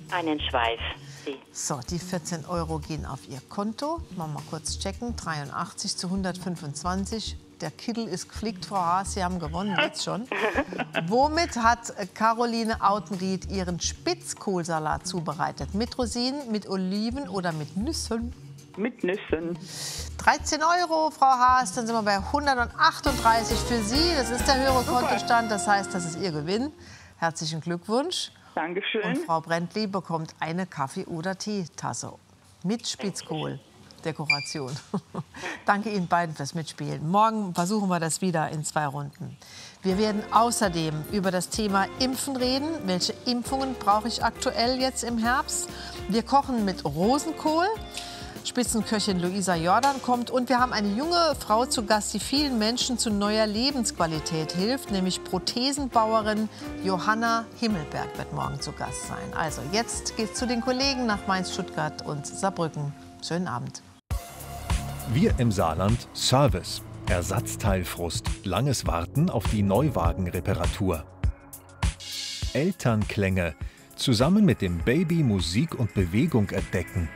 Einen Schweif. So, die 14 € gehen auf Ihr Konto. Mal kurz checken. 83 zu 125. Der Kittel ist geflickt, Frau Haas. Sie haben gewonnen, jetzt schon. Womit hat Caroline Autenried ihren Spitzkohlsalat zubereitet? Mit Rosinen, mit Oliven oder mit Nüssen? Mit Nüssen. 13 €, Frau Haas. Dann sind wir bei 138 für Sie. Das ist der höhere Kontostand. Das heißt, das ist Ihr Gewinn. Herzlichen Glückwunsch. Dankeschön. Und Frau Brändli bekommt eine Kaffee- oder Teetasse mit Spitzkohl-Dekoration. Danke Ihnen beiden fürs Mitspielen. Morgen versuchen wir das wieder in 2 Runden. Wir werden außerdem über das Thema Impfen reden. Welche Impfungen brauche ich aktuell jetzt im Herbst? Wir kochen mit Rosenkohl. Spitzenköchin Luisa Jordan kommt und wir haben eine junge Frau zu Gast, die vielen Menschen zu neuer Lebensqualität hilft, nämlich Prothesenbauerin Johanna Himmelberg wird morgen zu Gast sein. Also jetzt geht's zu den Kollegen nach Mainz, Stuttgart und Saarbrücken. Schönen Abend. Wir im Saarland Service, Ersatzteilfrust, langes Warten auf die Neuwagenreparatur. Elternklänge, zusammen mit dem Baby Musik und Bewegung entdecken.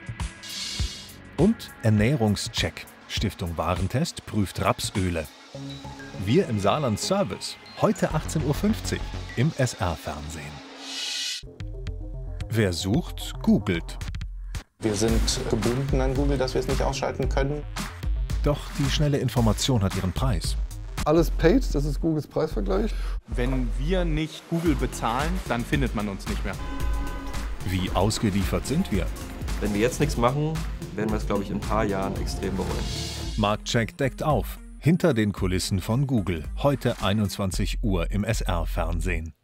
Und Ernährungscheck. Stiftung Warentest prüft Rapsöle. Wir im Saarland Service. Heute 18:50 Uhr im SR-Fernsehen. Wer sucht, googelt. Wir sind gebunden an Google, dass wir es nicht ausschalten können. Doch die schnelle Information hat ihren Preis. Alles paid, das ist Googles Preisvergleich. Wenn wir nicht Google bezahlen, dann findet man uns nicht mehr. Wie ausgeliefert sind wir? Wenn wir jetzt nichts machen, werden wir es, glaube ich, in ein paar Jahren extrem bereuen. Marktcheck deckt auf. Hinter den Kulissen von Google. Heute 21 Uhr im SR-Fernsehen.